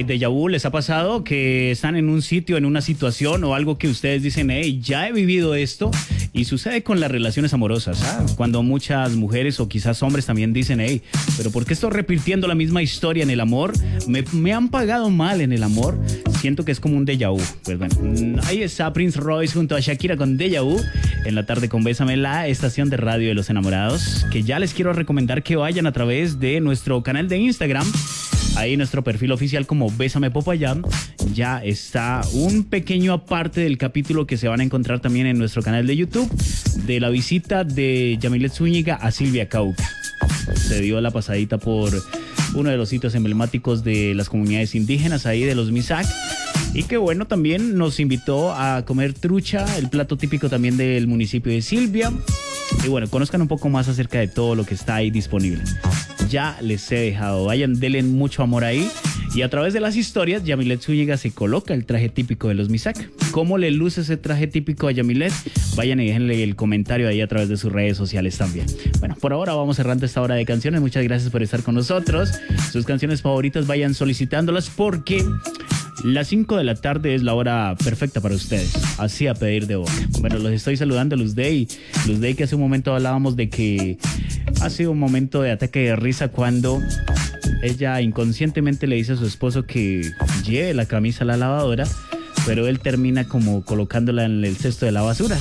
hay déjà vu. ¿Les ha pasado que están en un sitio, en una situación o algo que ustedes dicen, hey, ya he vivido esto? Y sucede con las relaciones amorosas, ¿ah? Cuando muchas mujeres o quizás hombres también dicen, hey, pero ¿por qué estoy repitiendo la misma historia en el amor? Me han pagado mal en el amor. Siento que es como un déjà vu. Pues bueno, ahí está Prince Royce junto a Shakira con déjà vu en la tarde con Bésame, la estación de radio de los enamorados, que ya les quiero recomendar que vayan a través de nuestro canal de Instagram. Ahí nuestro perfil oficial como Bésame Popayán. Ya está un pequeño aparte del capítulo que se van a encontrar también en nuestro canal de YouTube de la visita de Yamilet Zúñiga a Silvia Cauca. Se dio la pasadita por uno de los sitios emblemáticos de las comunidades indígenas ahí de los Misak. Y que bueno, también nos invitó a comer trucha, el plato típico también del municipio de Silvia. Y bueno, conozcan un poco más acerca de todo lo que está ahí disponible. Ya les he dejado, vayan, denle mucho amor ahí. Y a través de las historias, Yamilet Zúñiga se coloca el traje típico de los Misak. ¿Cómo le luce ese traje típico a Yamilet? Vayan y déjenle el comentario ahí a través de sus redes sociales también. Bueno, por ahora vamos cerrando esta hora de canciones. Muchas gracias por estar con nosotros. Sus canciones favoritas vayan solicitándolas porque las 5 de la tarde es la hora perfecta para ustedes, así a pedir de boca. Bueno, los estoy saludando, Luz Day, que hace un momento hablábamos de que ha sido un momento de ataque de risa cuando ella inconscientemente le dice a su esposo que lleve la camisa a la lavadora, pero él termina como colocándola en el cesto de la basura.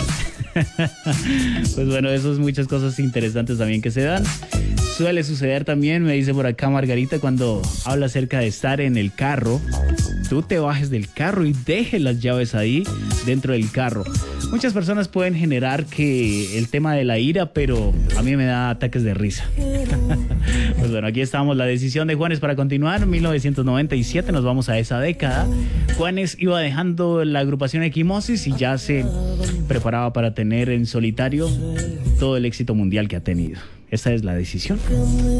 Pues bueno, eso es muchas cosas interesantes también que se dan. Suele suceder también, me dice por acá Margarita, cuando habla acerca de estar en el carro, tú te bajes del carro y dejes las llaves ahí dentro del carro. Muchas personas pueden generar que el tema de la ira, pero a mí me da ataques de risa. Pues bueno, aquí estamos, la decisión de Juanes para continuar. 1997, nos vamos a esa década. Juanes iba dejando la agrupación Equimosis y ya se preparaba para tener en solitario todo el éxito mundial que ha tenido. Esa es la decisión.